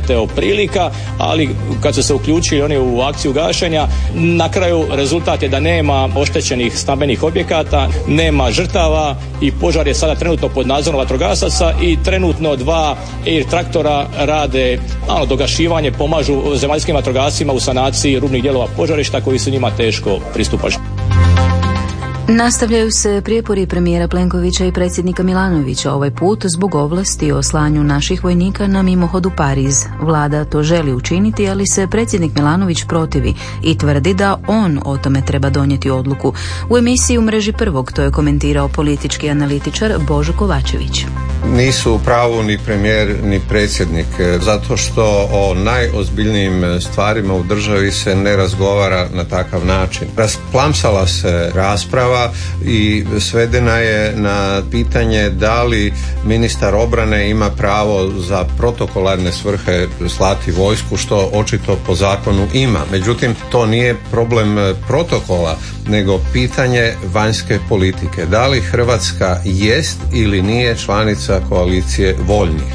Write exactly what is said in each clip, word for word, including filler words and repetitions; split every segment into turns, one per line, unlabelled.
evo prilika, ali kad su se uključili oni u akciju gašenja, na kraju rezultat je da nema oštećenih stambenih objekata, nema žrtava i požar je sada trenutno pod nadzorom vatrogasaca i trenutno dva Air traktora rade malo dogašivanje, pomažu zemaljskim vatrogascima u sanaciji rubnih dijelova požarišta koji su njima teško pristupačni.
Nastavljaju se prijepori premijera Plenkovića i predsjednika Milanovića, ovaj put zbog ovlasti o slanju naših vojnika na mimohod u Pariz. Vlada to želi učiniti, ali se predsjednik Milanović protivi i tvrdi da on o tome treba donijeti odluku. U emisiji U mreži prvog to je komentirao politički analitičar Božo Kovačević.
Nisu u pravu ni premijer ni predsjednik, zato što o najozbiljnijim stvarima u državi se ne razgovara na takav način. Rasplamsala se rasprava i svedena je na pitanje da li ministar obrane ima pravo za protokolarne svrhe slati vojsku, što očito po zakonu ima. Međutim, to nije problem protokola, nego pitanje vanjske politike. Da li Hrvatska jest ili nije članica koalicije voljnih?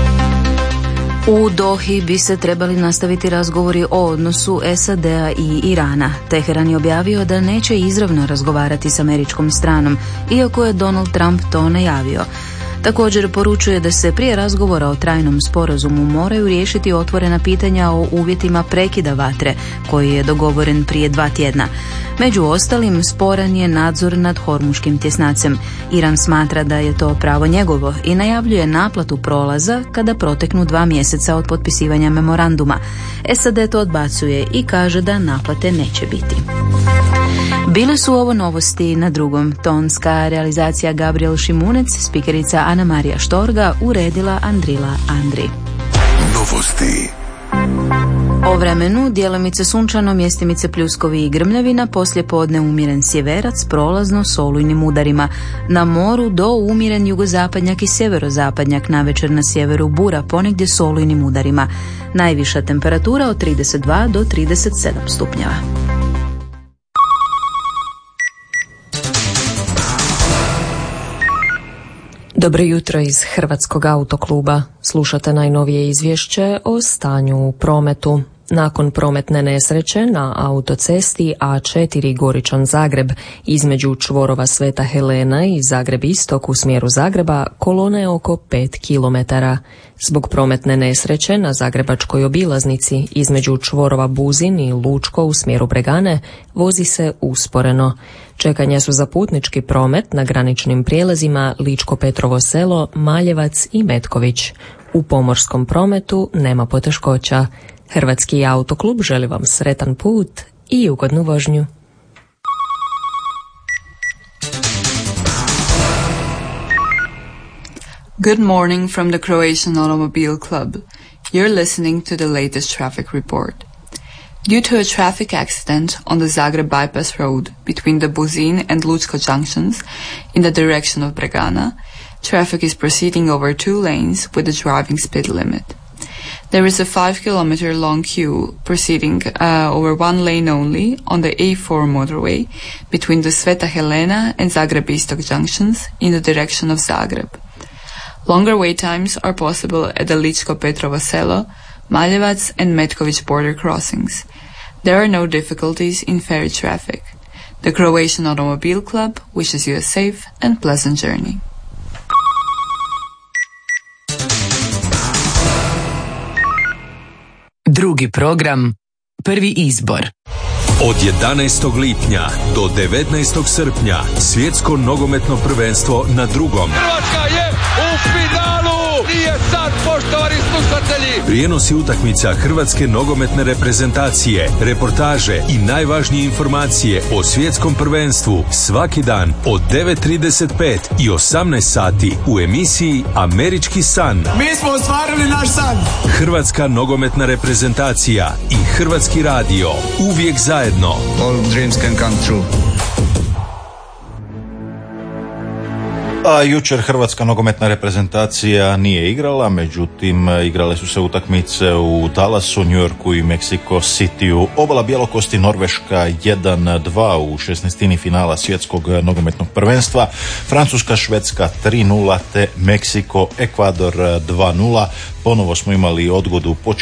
U Dohi bi se trebali nastaviti razgovori o odnosu S A D-a i Irana. Teheran je objavio da neće izravno razgovarati s američkom stranom, iako je Donald Trump to najavio. Također poručuje da se prije razgovora o trajnom sporazumu moraju riješiti otvorena pitanja o uvjetima prekida vatre, koji je dogovoren prije dva tjedna. Među ostalim, sporan je nadzor nad hormuškim tjesnacem. Iran smatra da je to pravo njegovo i najavljuje naplatu prolaza kada proteknu dva mjeseca od potpisivanja memoranduma. S A D to odbacuje i kaže da naplate neće biti. Bile su ovo novosti na drugom. Tonska realizacija Gabriel Šimunec, spikerica Ana Marija Štorga, uredila Andrila Andri.
Novosti.
O vremenu, djelomice sunčano, mjestimice pljuskovi i grmljavina, poslije podne umiren sjeverac, prolazno s olujnim udarima. Na moru do umiren jugozapadnjak i sjeverozapadnjak, navečer na sjeveru bura, ponegdje s olujnim udarima. Najviša temperatura od trideset dva do trideset sedam stupnjeva.
Dobro jutro iz Hrvatskog autokluba. Slušate najnovije izvješće o stanju u prometu. Nakon prometne nesreće na autocesti A četiri Goričan-Zagreb između čvorova Sveta Helena i Zagreb Istok u smjeru Zagreba kolona je oko pet kilometara. Zbog prometne nesreće na zagrebačkoj obilaznici između čvorova Buzin i Lučko u smjeru Bregane vozi se usporeno. Čekanja su za putnički promet na graničnim prijelazima Ličko-Petrovo Selo, Maljevac i Metković. U pomorskom prometu nema poteškoća. Hrvatski autoklub želi vam sretan put i ugodnu vožnju.
Good morning from the Croatian Automobile Club. You're listening to the latest traffic report. Due to a traffic accident on the Zagreb bypass road between the Buzin and Lucko junctions in the direction of Bregana, traffic is proceeding over two lanes with a driving speed limit. There is a five kilometer long queue proceeding uh, over one lane only on the A four motorway between the Sveta Helena and Zagreb Istok junctions in the direction of Zagreb. Longer wait times are possible at the Ličko-Petrovo Selo, Maljevac and Metković border crossings. There are no difficulties in ferry traffic. The Croatian Automobile Club wishes you a safe and pleasant journey.
Drugi program, prvi izbor.
Od jedanaestog lipnja do devetnaestog srpnja svjetsko nogometno prvenstvo na drugom.
Hrvatska je u finalu! Nije sad, poštovani slušatelji!
Prijenosi utakmica Hrvatske nogometne reprezentacije, reportaže i najvažnije informacije o svjetskom prvenstvu svaki dan od devet trideset pet i osamnaest sati u emisiji Američki san.
Mi smo ostvarili naš san!
Hrvatska nogometna reprezentacija i Hrvatski radio uvijek zajedno.
All dreams can come true.
A jučer Hrvatska nogometna reprezentacija nije igrala, međutim igrale su se utakmice u Dallasu, New Yorku i Mexico Cityu. Obala bjelokosti Norveška jedan dva u šesnaestini finala svjetskog nogometnog prvenstva, Francuska Švedska tri nula te Meksiko Ekvador dva nula. Ponovo smo imali odgodu početka